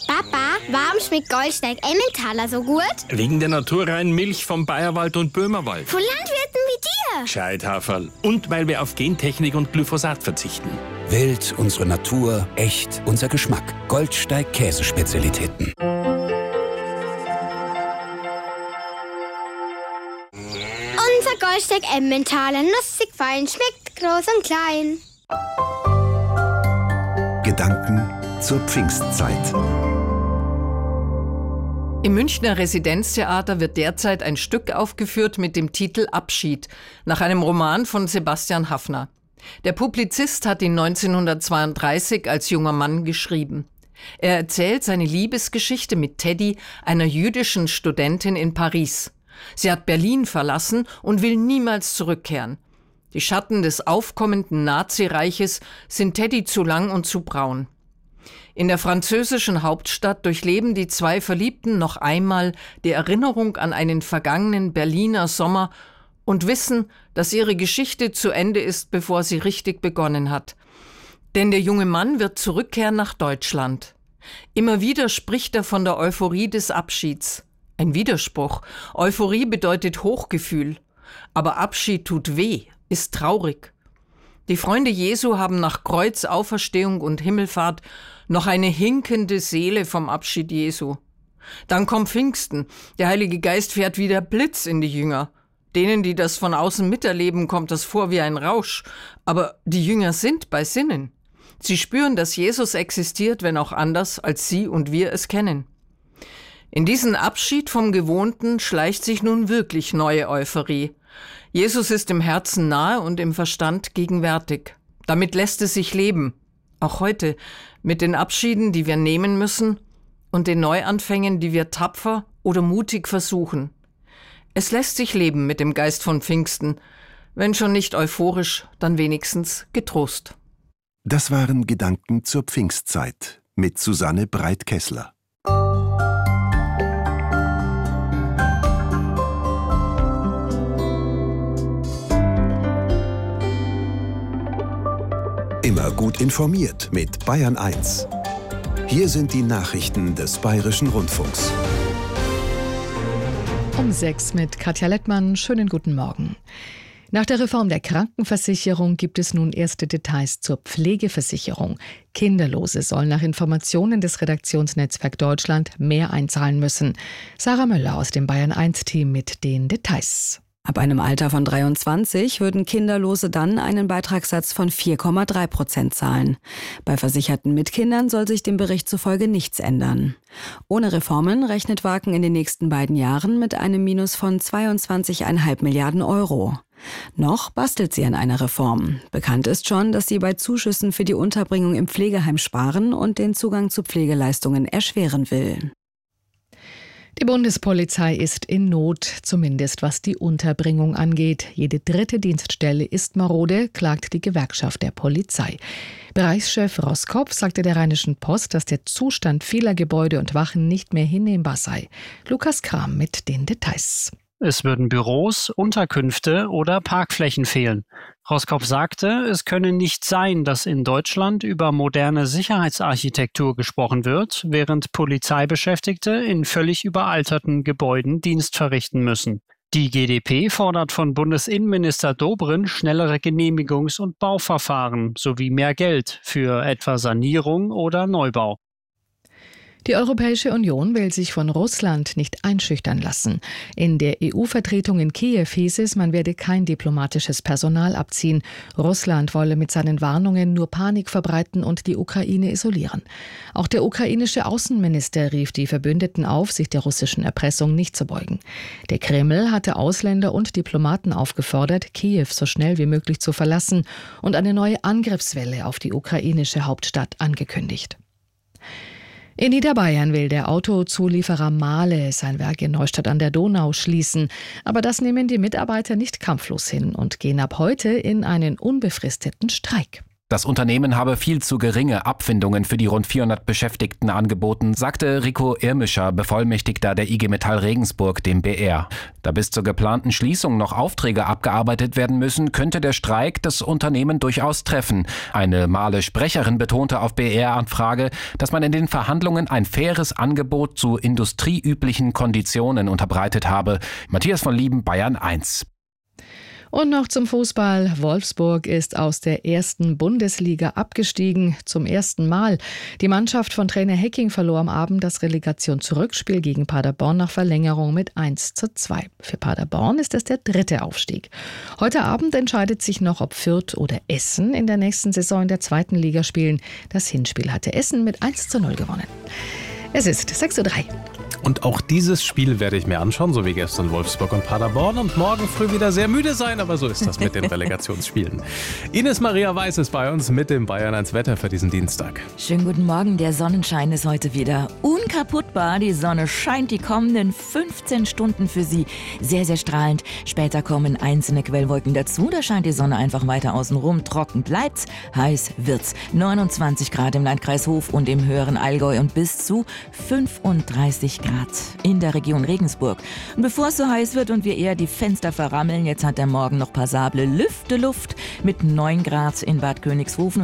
Papa, warum schmeckt Goldsteig Emmentaler so gut? Wegen der naturreinen Milch vom Bayerwald und Böhmerwald. Von Landwirten wie dir. Gescheithaferl. Und weil wir auf Gentechnik und Glyphosat verzichten. Wild, unsere Natur, echt, unser Geschmack. Goldsteig Käsespezialitäten. Unser Goldsteig Emmentaler, nussig fein, schmeckt groß und klein. Gedanken zur Pfingstzeit. Im Münchner Residenztheater wird derzeit ein Stück aufgeführt mit dem Titel Abschied, nach einem Roman von Sebastian Haffner. Der Publizist hat ihn 1932 als junger Mann geschrieben. Er erzählt seine Liebesgeschichte mit Teddy, einer jüdischen Studentin in Paris. Sie hat Berlin verlassen und will niemals zurückkehren. Die Schatten des aufkommenden Nazireiches sind Teddy zu lang und zu braun. In der französischen Hauptstadt durchleben die zwei Verliebten noch einmal die Erinnerung an einen vergangenen Berliner Sommer und wissen, dass ihre Geschichte zu Ende ist, bevor sie richtig begonnen hat. Denn der junge Mann wird zurückkehren nach Deutschland. Immer wieder spricht er von der Euphorie des Abschieds. Ein Widerspruch. Euphorie bedeutet Hochgefühl. Aber Abschied tut weh, ist traurig. Die Freunde Jesu haben nach Kreuz, Auferstehung und Himmelfahrt noch eine hinkende Seele vom Abschied Jesu. Dann kommt Pfingsten. Der Heilige Geist fährt wie der Blitz in die Jünger. Denen, die das von außen miterleben, kommt das vor wie ein Rausch. Aber die Jünger sind bei Sinnen. Sie spüren, dass Jesus existiert, wenn auch anders, als sie und wir es kennen. In diesen Abschied vom Gewohnten schleicht sich nun wirklich neue Euphorie. Jesus ist im Herzen nahe und im Verstand gegenwärtig. Damit lässt es sich leben. Auch heute, mit den Abschieden, die wir nehmen müssen und den Neuanfängen, die wir tapfer oder mutig versuchen. Es lässt sich leben mit dem Geist von Pfingsten. Wenn schon nicht euphorisch, dann wenigstens getrost. Das waren Gedanken zur Pfingstzeit mit Susanne Breit-Kessler. Immer gut informiert mit Bayern 1. Hier sind die Nachrichten des Bayerischen Rundfunks. Um 6 mit Katja Lettmann. Schönen guten Morgen. Nach der Reform der Krankenversicherung gibt es nun erste Details zur Pflegeversicherung. Kinderlose sollen nach Informationen des Redaktionsnetzwerk Deutschland mehr einzahlen müssen. Sarah Möller aus dem Bayern 1-Team mit den Details. Ab einem Alter von 23 würden Kinderlose dann einen Beitragssatz von 4,3% zahlen. Bei Versicherten mit Kindern soll sich dem Bericht zufolge nichts ändern. Ohne Reformen rechnet Waken in den nächsten beiden Jahren mit einem Minus von 22,5 Milliarden Euro. Noch bastelt sie an einer Reform. Bekannt ist schon, dass sie bei Zuschüssen für die Unterbringung im Pflegeheim sparen und den Zugang zu Pflegeleistungen erschweren will. Die Bundespolizei ist in Not, zumindest was die Unterbringung angeht. Jede dritte Dienststelle ist marode, klagt die Gewerkschaft der Polizei. Bereichschef Roskopf sagte der Rheinischen Post, dass der Zustand vieler Gebäude und Wachen nicht mehr hinnehmbar sei. Lukas Kram mit den Details. Es würden Büros, Unterkünfte oder Parkflächen fehlen. Roskopf sagte, es könne nicht sein, dass in Deutschland über moderne Sicherheitsarchitektur gesprochen wird, während Polizeibeschäftigte in völlig überalterten Gebäuden Dienst verrichten müssen. Die GdP fordert von Bundesinnenminister Dobrindt schnellere Genehmigungs- und Bauverfahren sowie mehr Geld für etwa Sanierung oder Neubau. Die Europäische Union will sich von Russland nicht einschüchtern lassen. In der EU-Vertretung in Kiew hieß es, man werde kein diplomatisches Personal abziehen. Russland wolle mit seinen Warnungen nur Panik verbreiten und die Ukraine isolieren. Auch der ukrainische Außenminister rief die Verbündeten auf, sich der russischen Erpressung nicht zu beugen. Der Kreml hatte Ausländer und Diplomaten aufgefordert, Kiew so schnell wie möglich zu verlassen und eine neue Angriffswelle auf die ukrainische Hauptstadt angekündigt. In Niederbayern will der Autozulieferer Mahle sein Werk in Neustadt an der Donau schließen. Aber das nehmen die Mitarbeiter nicht kampflos hin und gehen ab heute in einen unbefristeten Streik. Das Unternehmen habe viel zu geringe Abfindungen für die rund 400 Beschäftigten angeboten, sagte Rico Irmischer, Bevollmächtigter der IG Metall Regensburg, dem BR. Da bis zur geplanten Schließung noch Aufträge abgearbeitet werden müssen, könnte der Streik das Unternehmen durchaus treffen. Eine Mahle-Sprecherin betonte auf BR-Anfrage, dass man in den Verhandlungen ein faires Angebot zu industrieüblichen Konditionen unterbreitet habe. Matthias von Lieben, Bayern 1. Und noch zum Fußball. Wolfsburg ist aus der ersten Bundesliga abgestiegen. Zum ersten Mal. Die Mannschaft von Trainer Hecking verlor am Abend das Relegation-Zurückspiel gegen Paderborn nach Verlängerung mit 1:2. Für Paderborn ist es der 3. Aufstieg. Heute Abend entscheidet sich noch, ob Fürth oder Essen in der nächsten Saison in der 2. Liga spielen. Das Hinspiel hatte Essen mit 1:0 gewonnen. Es ist 6:03 Uhr. Und auch dieses Spiel werde ich mir anschauen, so wie gestern Wolfsburg und Paderborn, und morgen früh wieder sehr müde sein, aber so ist das mit den Relegationsspielen. Ines Maria Weiß ist bei uns mit dem Bayern 1 Wetter für diesen Dienstag. Schönen guten Morgen, der Sonnenschein ist heute wieder unkaputtbar. Die Sonne scheint die kommenden 15 Stunden für Sie sehr, sehr strahlend. Später kommen einzelne Quellwolken dazu, da scheint die Sonne einfach weiter außen rum. Trocken bleibt's, heiß wird's. 29 Grad im Landkreis Hof und im höheren Allgäu und bis zu 35 Grad in der Region Regensburg. Und bevor es so heiß wird und wir eher die Fenster verrammeln, jetzt hat der Morgen noch passable Luft mit 9 Grad in Bad Königshofen.